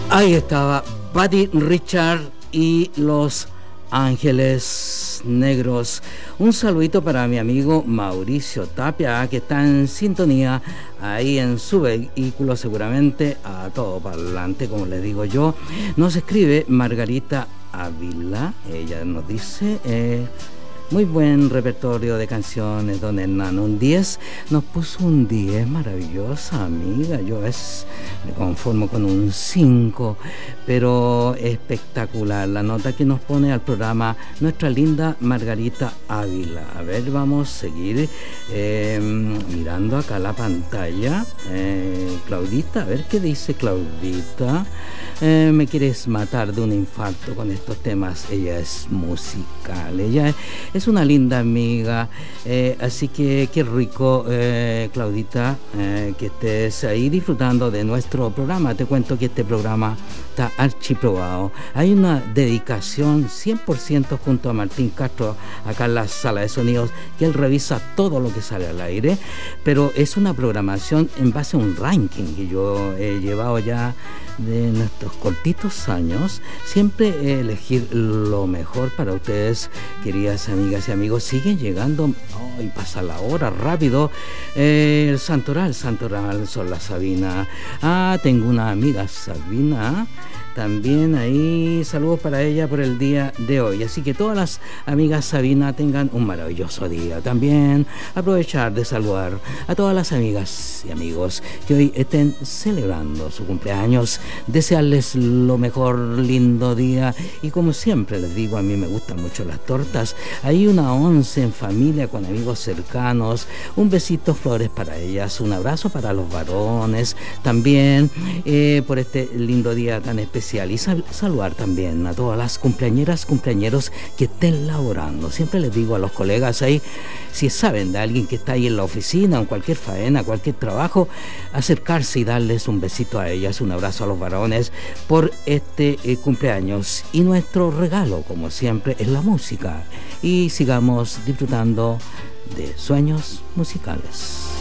Ahí estaba Buddy Richard y Los Ángeles Negros. Un saludito para mi amigo Mauricio Tapia, que está en sintonía ahí en su vehículo, seguramente a todo parlante, como le digo yo. Nos escribe Margarita Ávila, ella nos dice... muy buen repertorio de canciones, don Hernán. Un 10, nos puso un 10, maravillosa amiga. Yo me conformo con un 5, pero espectacular la nota que nos pone al programa nuestra linda Margarita Ávila. A ver, vamos a seguir mirando acá la pantalla. Claudita, a ver qué dice Claudita. Me quieres matar de un infarto con estos temas. Ella es musical, ella es una linda amiga, así que qué rico, Claudita, que estés ahí disfrutando de nuestro programa. Te cuento que este programa está archiprobado. Hay una dedicación 100% junto a Martín Castro acá en la sala de sonidos, que él revisa todo lo que sale al aire, pero es una programación en base a un ranking que yo he llevado ya de nuestros cortitos años, siempre elegir lo mejor para ustedes, queridas amigas y amigos. Siguen llegando, y pasa la hora rápido. El Santoral, son la Sabina. Tengo una amiga Sabina también ahí, saludos para ella por el día de hoy. Así que todas las amigas Sabina tengan un maravilloso día. También aprovechar de saludar a todas las amigas y amigos que hoy estén celebrando su cumpleaños, desearles lo mejor, lindo día. Y como siempre les digo, a mí me gustan mucho las tortas. Hay una 11 en familia con amigos cercanos. Un besito, flores para ellas, un abrazo para los varones también, por este lindo día tan especial. Y saludar también a todas las cumpleañeras, cumpleañeros que estén laborando. Siempre les digo a los colegas ahí, si saben de alguien que está ahí en la oficina, en cualquier faena, cualquier trabajo, acercarse y darles un besito a ellas, un abrazo a los varones por este cumpleaños. Y nuestro regalo, como siempre, es la música. Y sigamos disfrutando de sueños musicales.